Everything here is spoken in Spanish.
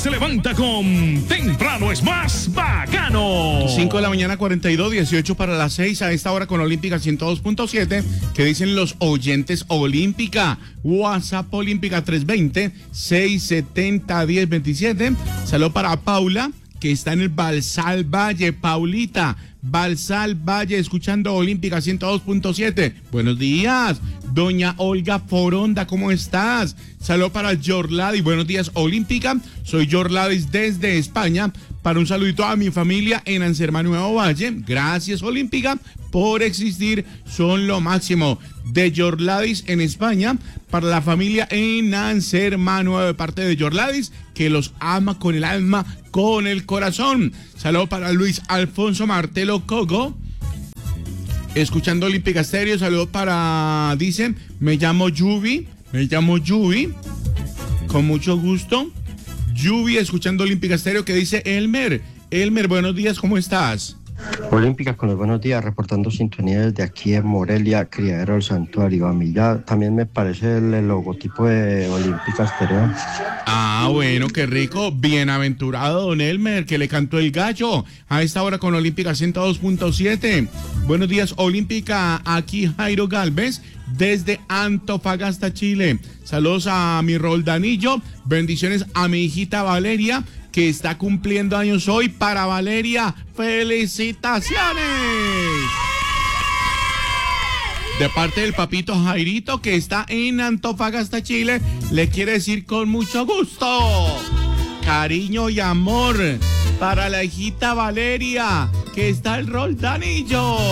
se levanta con Temprano es más bacano. 5 de la mañana, 42, 18 para las 6, a esta hora con Olímpica 102.7. ¿Qué dicen los oyentes Olímpica? WhatsApp Olímpica 320-670-1027. Saludo para Paula, que está en el Balsal Valle. Paulita, Balsal Valle, escuchando Olímpica 102.7. Buenos días. Doña Olga Foronda, ¿cómo estás? Saludo para Yorladis. Buenos días, Olímpica. Soy Yorladis desde España. Para un saludito a mi familia en Anserma Nuevo Valle. Gracias, Olímpica, por existir. Son lo máximo. De Yorladis en España, para la familia en Anserma Nuevo, de parte de Yorladis, que los ama con el alma, con el corazón. Saludo para Luis Alfonso Martelo Cogo, escuchando Olímpica Estéreo. Saludo para, dicen, me llamo Yubi, con mucho gusto. Yubi, escuchando Olímpica Estéreo. Que dice Elmer, buenos días, ¿cómo estás? Olímpica, con los buenos días, reportando sintonía desde aquí en Morelia, Criadero del Santuario. A mí ya también me parece el logotipo de Olímpica Estéreo. Ah, bueno, qué rico. Bienaventurado don Elmer, que le cantó el gallo a esta hora con Olímpica 102.7. Buenos días, Olímpica. Aquí Jairo Galvez, desde Antofagasta, Chile. Saludos a mi Roldanillo. Bendiciones a mi hijita Valeria, que está cumpliendo años hoy. Para Valeria, ¡felicitaciones! De parte del papito Jairito, que está en Antofagasta, Chile, le quiere decir con mucho gusto, cariño y amor para la hijita Valeria, que está el Roldanillo.